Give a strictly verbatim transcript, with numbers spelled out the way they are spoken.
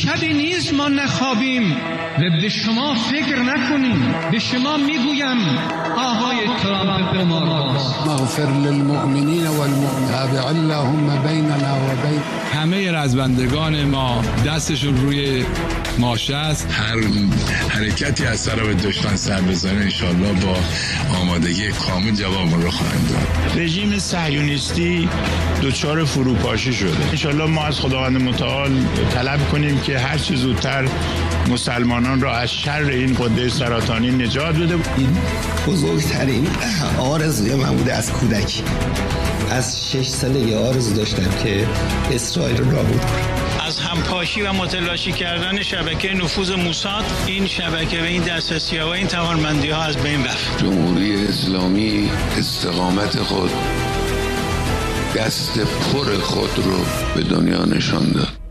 شبی نیست ما نخوابیم و به شما فکر نکنیم. به شما میگویم آقای ترامپ قمارباز، مغفر للمؤمنین والمؤمنات اللهم بیننا و بین همه رزمندگان ما دستشون روی ماشه است. هر حرکتی از طرف دشمن سر بزنه انشالله با آمادگی کامل جواب رو خواهند داد. رژیم صهیونیستی دچار فروپاشی شده. انشالله ما از خداوند متعال طلب کنیم که هر چه زودتر مسلمانان را از شر این غده سرطانی نجات بده. این بزرگترین آرزوی من بوده از کودکی. از شش سالگی آرزو داشتم که اسرائیل رو نابود کنم. از همپاشی و متلاشی کردن شبکه نفوذ موساد، این شبکه و این دسترسی‌ها و این توانمندی‌ها از بین رفت. جمهوری اسلامی استقامت خود، دست پر خود رو به دنیا نشان داد.